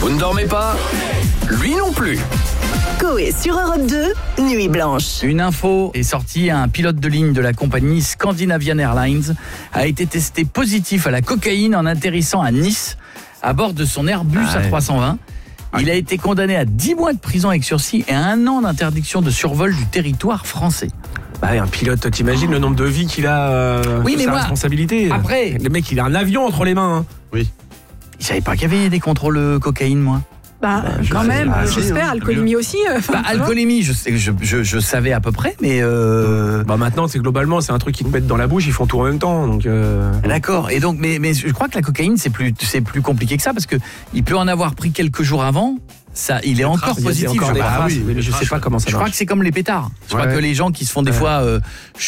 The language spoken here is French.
Vous ne dormez pas ? Lui non plus. Coé sur Europe 2, Nuit Blanche. Une info est sortie, un pilote de ligne de la compagnie Scandinavian Airlines a été testé positif à la cocaïne en atterrissant à Nice à bord de son Airbus A320. Il a été condamné à 10 mois de prison avec sursis et à 1 an d'interdiction de survol du territoire français. Un pilote, t'imagines le nombre de vies qu'il a Oui, mais sa moi, responsabilité. après- Le mec, il a un avion entre les mains. Je savais pas qu'il y avait des contrôles cocaïne, moi. Quand même, Ah, j'espère, alcoolémie aussi. Alcoolémie, je savais à peu près, mais... Maintenant, globalement, c'est un truc qu'ils te mettent dans la bouche, ils font tout en même temps. Donc, D'accord. Et donc, mais je crois que la cocaïne, c'est plus compliqué que ça, parce que il peut en avoir pris quelques jours avant. Ça, il est encore il y a positif. encore je des crois. traces, mais je sais pas comment ça Je crois marche. que c'est comme les pétards. Je crois Ouais. que les gens qui se font des fois